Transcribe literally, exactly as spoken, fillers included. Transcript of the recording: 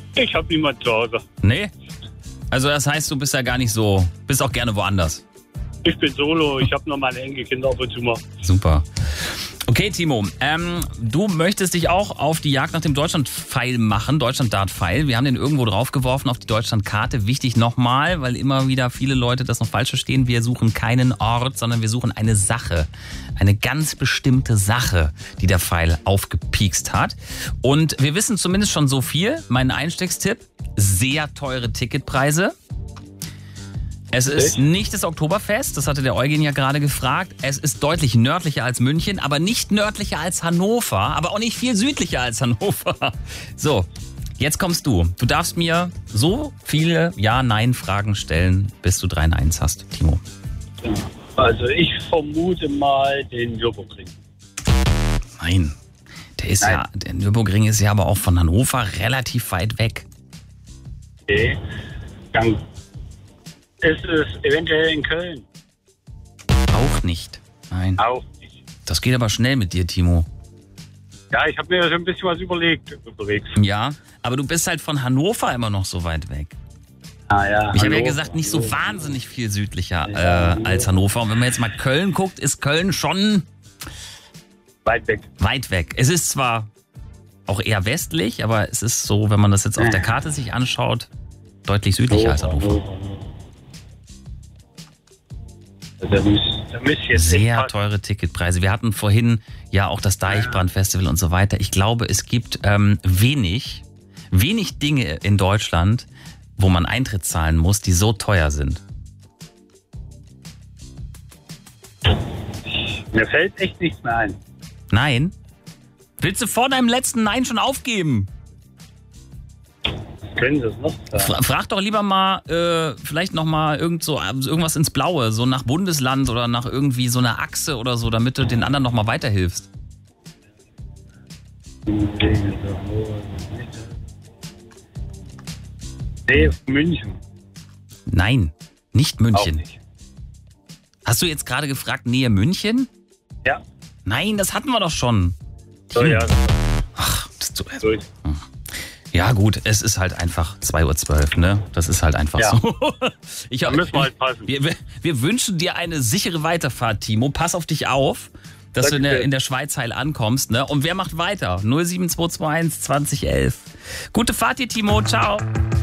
Ich habe niemand zu Hause. Nee? Also das heißt, du bist ja gar nicht so, bist auch gerne woanders. Ich bin solo, ich habe nur meine Enkelkinder ab und zu mal. Super. Okay, Timo, ähm, du möchtest dich auch auf die Jagd nach dem Deutschland-Pfeil machen, Deutschland-Dart-Pfeil. Wir haben den irgendwo draufgeworfen auf die Deutschland-Karte. Wichtig nochmal, weil immer wieder viele Leute das noch falsch verstehen. Wir suchen keinen Ort, sondern wir suchen eine Sache. Eine ganz bestimmte Sache, die der Pfeil aufgepiekst hat. Und wir wissen zumindest schon so viel. Mein Einstiegstipp, sehr teure Ticketpreise. Es ist nicht das Oktoberfest, das hatte der Eugen ja gerade gefragt. Es ist deutlich nördlicher als München, aber nicht nördlicher als Hannover, aber auch nicht viel südlicher als Hannover. So, jetzt kommst du. Du darfst mir so viele Ja-Nein-Fragen stellen, bis du drei Neins hast, Timo. Also ich vermute mal den Nürburgring. Nein, der ist Nein. ja, der Nürburgring ist ja aber auch von Hannover relativ weit weg. Okay, dann ist es eventuell in Köln. Auch nicht. Nein. Auch nicht. Das geht aber schnell mit dir, Timo. Ja, ich habe mir so ein bisschen was überlegt unterwegs. Ja, aber du bist halt von Hannover immer noch so weit weg. Ah ja. Ich habe ja Hannover. gesagt, nicht so wahnsinnig viel südlicher äh, als Hannover. Und wenn man jetzt mal Köln guckt, ist Köln schon Weit weg. weit weg. Es ist zwar auch eher westlich, aber es ist so, wenn man das jetzt auf der Karte sich anschaut, deutlich südlicher als Hannover. Da müsst, da müsst ihr jetzt Sehr echt passen. teure Ticketpreise. Wir hatten vorhin ja auch das Deichbrand-Festival und so weiter. Ich glaube, es gibt ähm, wenig, wenig Dinge in Deutschland, wo man Eintritt zahlen muss, die so teuer sind. Mir fällt echt nichts mehr ein. Nein? Willst du vor deinem letzten Nein schon aufgeben? Können Sie es noch sagen? Fra- Frag doch lieber mal, äh, vielleicht noch mal irgend so, äh, irgendwas ins Blaue, so nach Bundesland oder nach irgendwie so einer Achse oder so, damit du den anderen noch mal weiterhilfst. Nee, München. Nein, nicht Auch München. nicht. Hast du jetzt gerade gefragt, Nähe München? Ja. Nein, das hatten wir doch schon. So, ja. Ach, das, du, Durch. ja gut, es ist halt einfach zwei Uhr zwölf, ne? Das ist halt einfach Ja. so. Ich, Da müssen wir halt passen. wir, wir, wir wünschen dir eine sichere Weiterfahrt, Timo. Pass auf dich auf, dass du in der, in der Schweiz heil ankommst, ne? Und wer macht weiter? null sieben zwei zwei eins zwanzig elf. Gute Fahrt dir, Timo. Ciao.